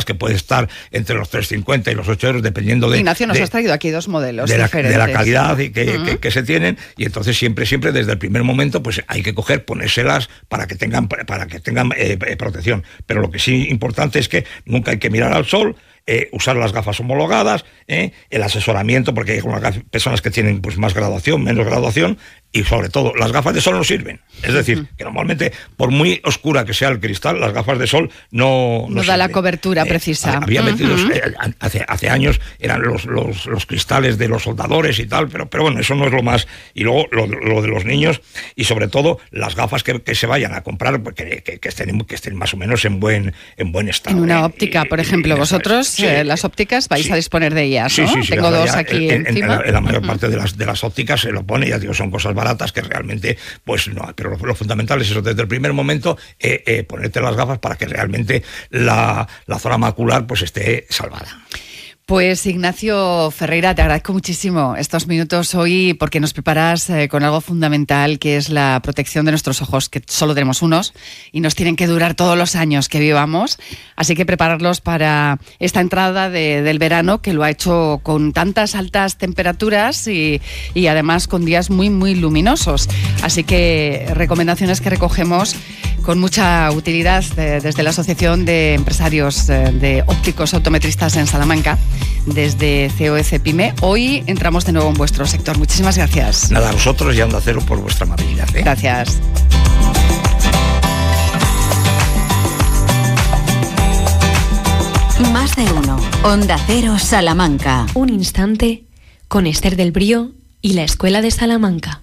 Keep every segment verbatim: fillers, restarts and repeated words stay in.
que puede estar entre los tres cincuenta y los ocho euros, dependiendo de... Ignacio, nos de, has traído aquí dos modelos de la, diferentes. de la calidad que, uh-huh. que, que se tienen, y entonces siempre, siempre desde el primer momento, pues hay que coger, ponérselas para que tengan, para que tengan eh, protección. Pero lo que sí importante es que nunca hay que mirar al sol, Eh, usar las gafas homologadas, eh, el asesoramiento, porque hay algunas personas que tienen pues más graduación, menos graduación, y sobre todo, las gafas de sol no sirven. Es decir, uh-huh. que normalmente, por muy oscura que sea el cristal, las gafas de sol no... No, no da la cobertura eh, precisa. Había uh-huh. metidos, eh, hace, hace años, eran los, los, los cristales de los soldadores y tal, pero, pero bueno, eso no es lo más... Y luego, lo, lo de los niños, y sobre todo, las gafas que, que se vayan a comprar, que, que, que, estén, que estén más o menos en buen, en buen estado. En una eh, óptica, y, por ejemplo, y, vosotros, sí, eh, las ópticas, vais sí. a disponer de ellas, ¿no? Sí, sí, sí, Tengo dos ya, aquí en, encima. En la, en la mayor uh-huh. parte de las, de las ópticas se lo pone, ya digo, son cosas baratas que realmente, pues no, pero lo, lo fundamental es eso, desde el primer momento, eh, eh, ponerte las gafas para que realmente la, la zona macular pues esté salvada. Pues Ignacio Ferreira, te agradezco muchísimo estos minutos hoy porque nos preparas eh, con algo fundamental, que es la protección de nuestros ojos, que solo tenemos unos y nos tienen que durar todos los años que vivamos. Así que prepararlos para esta entrada de, del verano, que lo ha hecho con tantas altas temperaturas y, y además con días muy, muy luminosos. Así que recomendaciones que recogemos con mucha utilidad de, desde la Asociación de Empresarios eh, de Ópticos Optometristas en Salamanca, desde C O E C Pyme. Hoy entramos de nuevo en vuestro sector. Muchísimas gracias. Nada, a vosotros y a Onda Cero por vuestra amabilidad, ¿eh? Gracias. Más de uno. Onda Cero Salamanca. Un instante con Esther del Brío y la Escuela de Salamanca.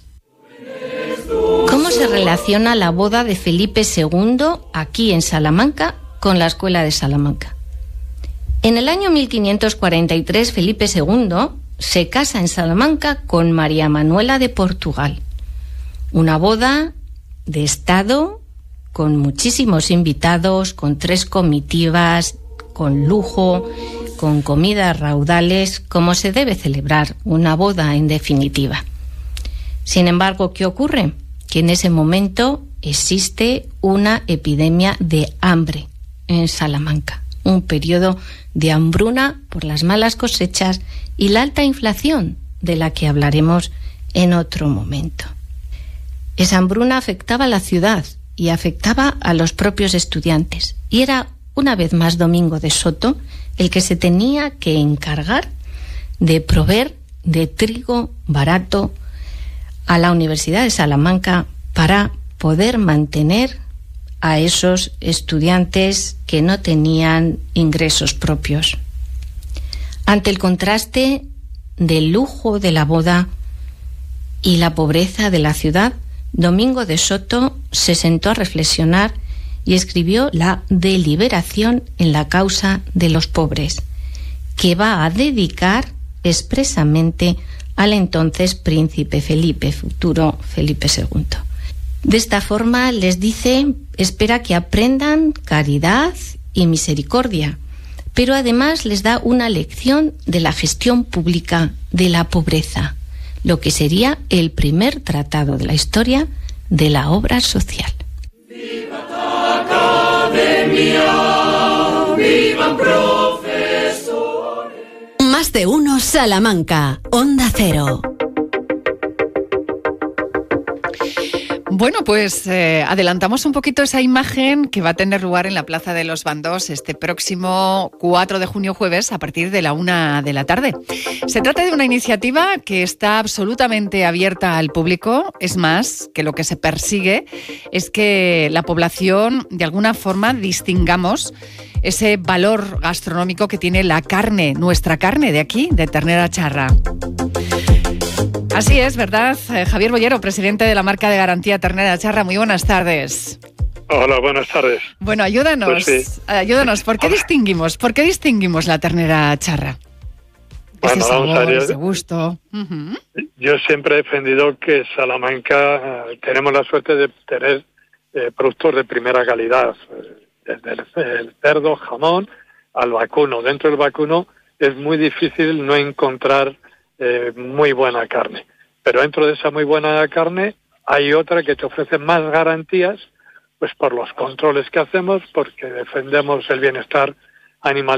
¿Cómo se relaciona la boda de Felipe segundo aquí en Salamanca con la Escuela de Salamanca? En el año mil quinientos cuarenta y tres, Felipe segundo se casa en Salamanca con María Manuela de Portugal. Una boda de Estado con muchísimos invitados, con tres comitivas, con lujo, con comidas raudales, como se debe celebrar una boda en definitiva. Sin embargo, ¿qué ocurre? Que en ese momento existe una epidemia de hambre en Salamanca, un periodo de hambruna por las malas cosechas y la alta inflación, de la que hablaremos en otro momento. Esa hambruna afectaba a la ciudad y afectaba a los propios estudiantes, y era una vez más Domingo de Soto el que se tenía que encargar de proveer de trigo barato a la Universidad de Salamanca para poder mantener a esos estudiantes que no tenían ingresos propios. Ante el contraste del lujo de la boda y la pobreza de la ciudad, Domingo de Soto se sentó a reflexionar y escribió la Deliberación en la causa de los pobres, que va a dedicar expresamente al entonces príncipe Felipe, futuro Felipe segundo. De esta forma les dice, espera que aprendan caridad y misericordia, pero además les da una lección de la gestión pública de la pobreza, lo que sería el primer tratado de la historia de la obra social. ¡Viva la academia! ¡Vivan profesores! Más de uno Salamanca, Onda Cero. Bueno, pues eh, adelantamos un poquito esa imagen que va a tener lugar en la Plaza de los Bandos este próximo cuatro de junio, jueves, a partir de la una de la tarde. Se trata de una iniciativa que está absolutamente abierta al público. Es más, que lo que se persigue es que la población, de alguna forma, distingamos ese valor gastronómico que tiene la carne, nuestra carne de aquí, de ternera charra. Así es, ¿verdad? Eh, Javier Bollero, presidente de la marca de garantía Ternera Charra. Muy buenas tardes. Hola, buenas tardes. Bueno, ayúdanos, pues sí. ayúdanos. ¿Por qué distinguimos? ¿Por qué distinguimos la ternera charra? Bueno, ese vamos sabor, a ver. ese gusto. Uh-huh. Yo siempre he defendido que Salamanca eh, tenemos la suerte de tener eh, productos de primera calidad, eh, desde el, el cerdo, jamón, al vacuno. Dentro del vacuno es muy difícil no encontrar Eh, muy buena carne, pero dentro de esa muy buena carne hay otra que te ofrece más garantías, pues por los controles que hacemos, porque defendemos el bienestar animal